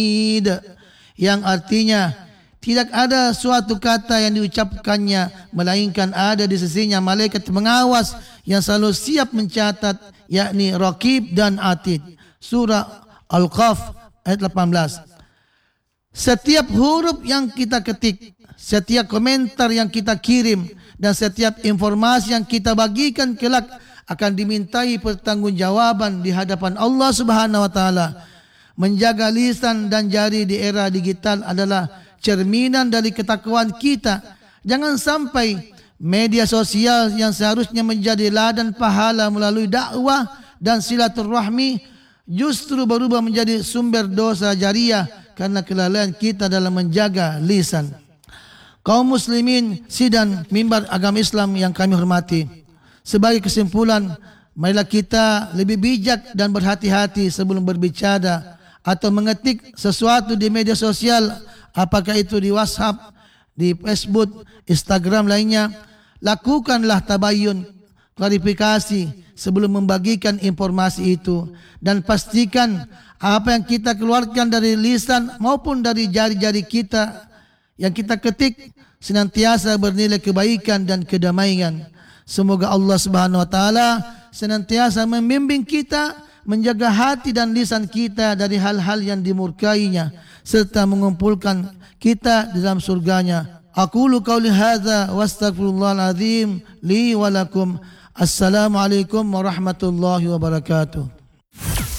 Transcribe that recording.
yang artinya tidak ada suatu kata yang diucapkannya melainkan ada di sisinya malaikat pengawas yang selalu siap mencatat, yakni Raqib dan Atid. Surah Al-Qaf ayat 18. Setiap huruf yang kita ketik, setiap komentar yang kita kirim, dan setiap informasi yang kita bagikan kelak akan dimintai pertanggungjawaban di hadapan Allah Subhanahu wa taala. Menjaga lisan dan jari di era digital adalah cerminan dari ketakwaan kita. Jangan sampai media sosial yang seharusnya menjadi ladang pahala melalui dakwah dan silaturahmi justru berubah menjadi sumber dosa jariah karena kelalaian kita dalam menjaga lisan. Kaum muslimin sidang mimbar agama Islam yang kami hormati, sebagai kesimpulan, marilah kita lebih bijak dan berhati-hati sebelum berbicara atau mengetik sesuatu di media sosial, apakah itu di WhatsApp, di Facebook, Instagram lainnya. Lakukanlah tabayun, klarifikasi sebelum membagikan informasi itu, dan pastikan apa yang kita keluarkan dari lisan maupun dari jari-jari kita yang kita ketik senantiasa bernilai kebaikan dan kedamaian. Semoga Allah Subhanahu wa taala senantiasa membimbing kita menjaga hati dan lisan kita dari hal-hal yang dimurkainya, serta mengumpulkan kita di dalam surganya. Aqulu qauli hadza wastaghfirullahal azim li wa lakum. Assalamualaikum warahmatullahi wabarakatuh.